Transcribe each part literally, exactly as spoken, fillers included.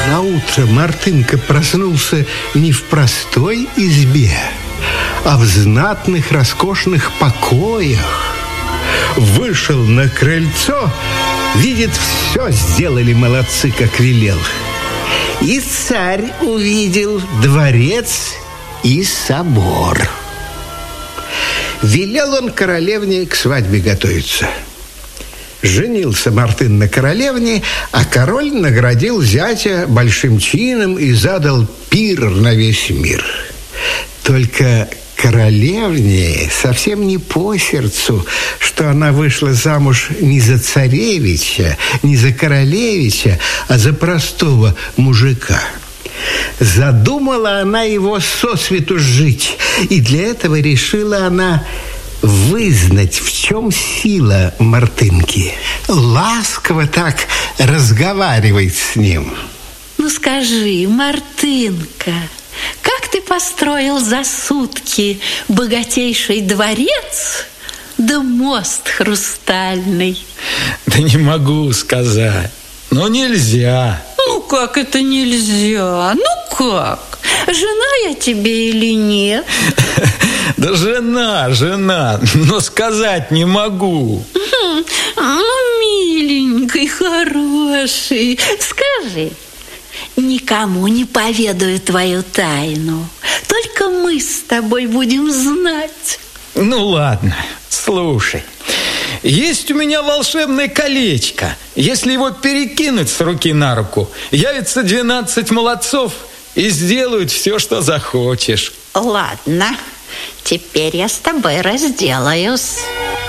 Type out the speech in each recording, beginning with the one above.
Наутро Мартынка проснулся не в простой избе, а в знатных роскошных покоях. Вышел на крыльцо, видит, все сделали молодцы, как велел. И царь увидел дворец и собор. Велел он королевне к свадьбе готовиться. Женился Мартын на королевне, а король наградил зятя большим чином и задал пир на весь мир. Только королевне совсем не по сердцу, что она вышла замуж не за царевича, не за королевича, а за простого мужика. Задумала она его сосвету жить, и для этого решила она вызнать, в чем сила Мартынки. Ласково так разговаривает с ним. Ну скажи, Мартынка, как ты построил за сутки богатейший дворец да мост хрустальный? Да не могу сказать. Ну нельзя. Ну как это нельзя? Ну как? Жена я тебе или нет? Да жена, жена, но сказать не могу. Ну, миленький, хороший, скажи. Никому не поведаю твою тайну. Только мы с тобой будем знать. Ну ладно, слушай. Есть у меня волшебное колечко. Если его перекинуть с руки на руку, явится двенадцать молодцов и сделают все, что захочешь. Ладно, теперь я с тобой разделаюсь.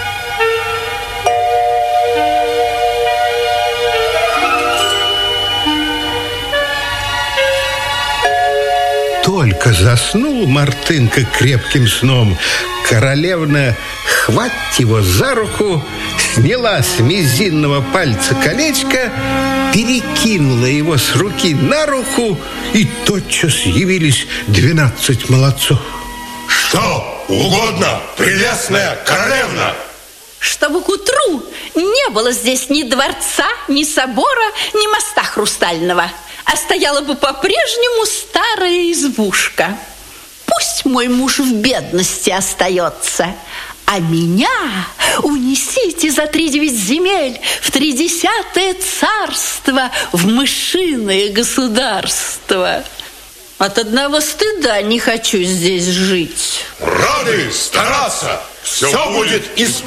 Только заснул Мартынка крепким сном, королевна хвать его за руку, сняла с мизинного пальца колечко, перекинула его с руки на руку, и тотчас явились двенадцать молодцов. Что угодно, прелестная королевна? Чтобы к утру не было здесь ни дворца, ни собора, ни моста хрустального, а стояла бы по-прежнему старая избушка. Пусть мой муж в бедности остается, а меня унесите за тридевять земель в тридесятое царство, в мышиное государство. От одного стыда не хочу здесь жить. Рады стараться. Все будет исполнено.